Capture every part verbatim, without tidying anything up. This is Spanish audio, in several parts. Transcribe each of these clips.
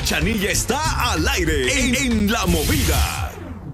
Cachanilla está al aire en, en La Movida.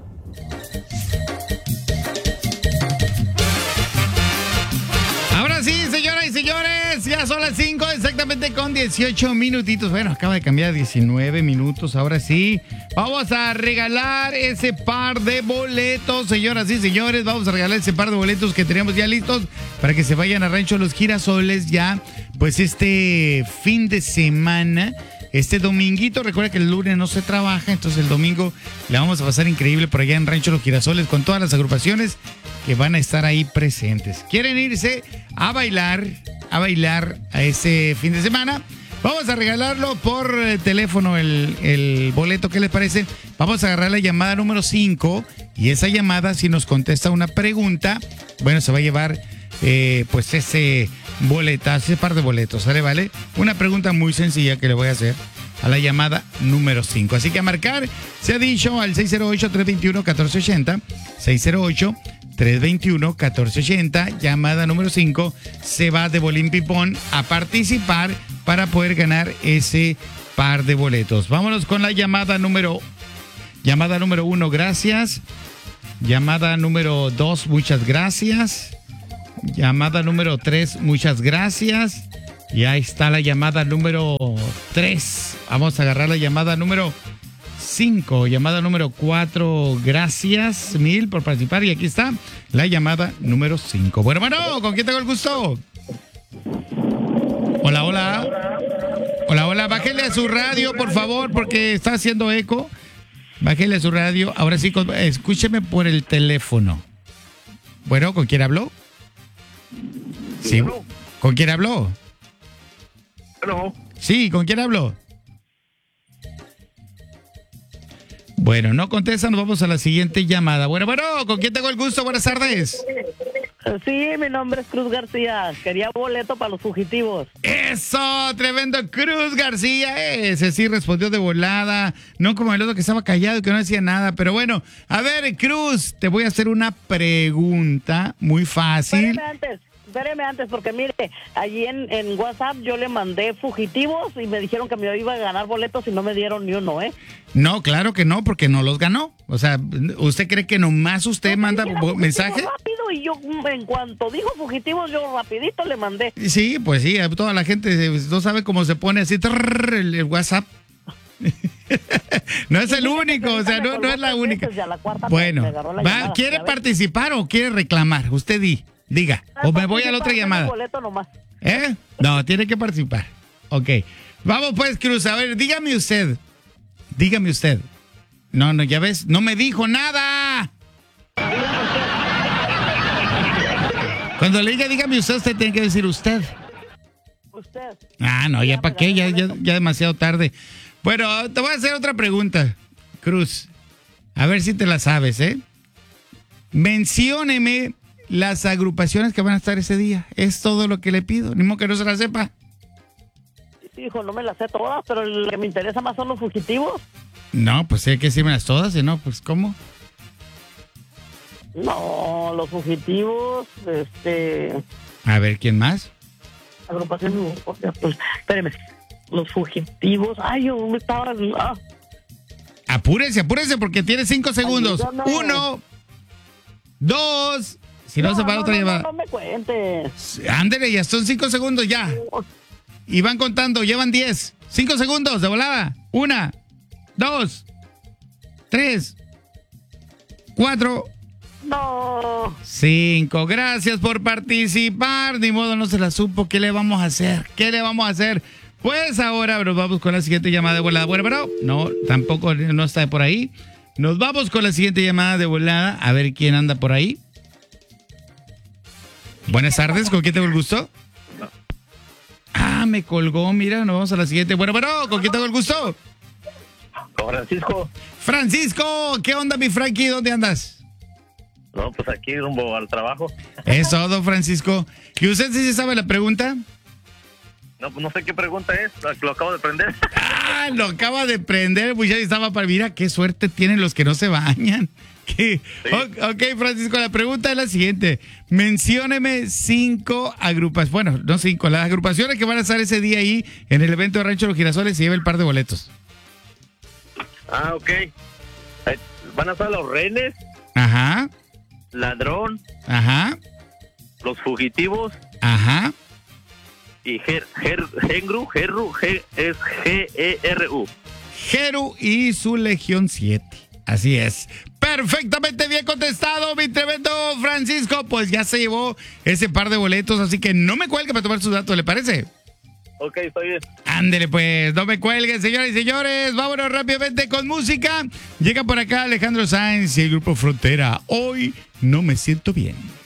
Ahora sí, señoras y señores, ya son las cinco exactamente con dieciocho minutitos. Bueno, acaba de cambiar a diecinueve minutos. Ahora sí, vamos a regalar ese par de boletos, señoras y señores. Vamos a regalar ese par de boletos que tenemos ya listos para que se vayan a Rancho Los Girasoles ya, pues este fin de semana. Este dominguito, recuerda que el lunes no se trabaja, entonces el domingo le vamos a pasar increíble por allá en Rancho Los Girasoles con todas las agrupaciones que van a estar ahí presentes. ¿Quieren irse a bailar, a bailar a ese fin de semana? Vamos a regalarlo por teléfono el, el boleto, ¿qué les parece? Vamos a agarrar la llamada número cinco y esa llamada, si nos contesta una pregunta, bueno, se va a llevar eh, pues ese boletazo, ese par de boletos, ¿sale? ¿Vale? Una pregunta muy sencilla que le voy a hacer a la llamada número cinco. Así que a marcar, se ha dicho al seis cero ocho, tres dos uno, uno cuatro ocho cero, seis cero ocho, tres dos uno, uno cuatro ocho cero, llamada número cinco, se va de Bolín Pipón a participar para poder ganar ese par de boletos. Vámonos con la llamada número, llamada número uno, gracias. Llamada número dos, muchas gracias. Llamada número tres, muchas gracias. Y ahí está la llamada número tres. Vamos a agarrar la llamada número cinco. Llamada número cuatro, gracias mil por participar. Y aquí está la llamada número cinco. Bueno, bueno, ¿con quién tengo el gusto? Hola, hola. Hola, hola. Bájele a su radio, por favor, porque está haciendo eco. Bájele a su radio. Ahora sí, escúcheme por el teléfono. Bueno, ¿con quién habló? Sí. ¿Con quién habló? Hello. Sí, ¿con quién habló? Bueno, no contesta, nos vamos a la siguiente llamada. Bueno, bueno, ¿con quién tengo el gusto? Buenas tardes. Sí, mi nombre es Cruz García. Quería boleto para los fugitivos. ¡Eso! ¡Tremendo Cruz García! Ese sí respondió de volada. No como el otro que estaba callado y que no decía nada. Pero bueno, a ver, Cruz, te voy a hacer una pregunta muy fácil. Espéreme antes, espéreme antes, porque mire, allí en, en WhatsApp yo le mandé fugitivos y me dijeron que me iba a ganar boletos y no me dieron ni uno, ¿eh? No, claro que no, porque no los ganó. O sea, ¿usted cree que nomás usted no, manda mensaje? Rápido, y yo en cuanto dijo fugitivos, yo rapidito le mandé. Sí, pues sí, toda la gente no sabe cómo se pone así trrr, el, el WhatsApp. No es el único, o sea, no, no es la única. La bueno, va, ¿quiere participar o quiere reclamar? Usted di, diga, o me voy a la otra llamada. ¿Eh? No, tiene que participar. Ok, vamos pues, Cruz, a ver, dígame usted, dígame usted. No, no, ya ves, no me dijo nada. Cuando le diga, dígame usted, usted tiene que decir usted. Usted. Ah, no, ya para qué, ya, ya, ya demasiado tarde. Bueno, te voy a hacer otra pregunta, Cruz. A ver si te la sabes, ¿eh? Mencióneme las agrupaciones que van a estar ese día. Es todo lo que le pido, ni modo que no se la sepa. Hijo, no me las sé todas, pero lo que me interesa más son los fugitivos. No, pues hay que decírmelas todas, y no, pues ¿cómo? No, los fugitivos, este... A ver, ¿quién más? Agrupación, pues, espéreme. Los fugitivos, ay, yo me estaba... Ah. Apúrese, apúrese, porque tiene cinco segundos. Ayúdame. Uno, dos... Si no, no se va no, otra no, llamada. No, no me cuentes. Ándele, ya son cinco segundos ya. Y van contando, llevan diez. Cinco segundos de volada. Una, dos, tres, cuatro, no, cinco. Gracias por participar. Ni modo, no se la supo. ¿Qué le vamos a hacer? ¿Qué le vamos a hacer? Pues ahora nos vamos con la siguiente llamada de volada. Bueno, pero no, tampoco no está por ahí. Nos vamos con la siguiente llamada de volada. A ver quién anda por ahí. Buenas tardes, ¿con quién tengo el gusto? Ah, me colgó, mira, nos vamos a la siguiente. Bueno, bueno, ¿con quién tengo el gusto? Con Francisco. Francisco, ¿qué onda, mi Frankie? ¿Dónde andas? No, pues aquí rumbo al trabajo. Eso, don Francisco. ¿Y usted sí se sabe la pregunta? No, no sé qué pregunta es, lo acabo de prender. Ah, lo acaba de prender, pues ya estaba para... Mira, qué suerte tienen los que no se bañan. ¿Qué? Sí. Ok, Francisco, la pregunta es la siguiente. Mencióneme cinco agrupaciones, bueno, no cinco, las agrupaciones que van a estar ese día ahí en el evento de Rancho Los Girasoles y lleva el par de boletos. Ah, ok. Eh, Van a estar los rehenes, Ajá, ladrón, ajá, los fugitivos ajá. y Ger, Ger, Gengru, Gerru, G, es G E R U. Jeru y su Legión siete. Así es. Perfectamente bien contestado, mi tremendo Francisco. Pues ya se llevó ese par de boletos, así que no me cuelgue para tomar sus datos, ¿le parece? Ok, está bien. Ándele pues, no me cuelguen, señoras y señores. Vámonos rápidamente con música. Llega por acá Alejandro Sanz y el grupo Frontera. Hoy no me siento bien.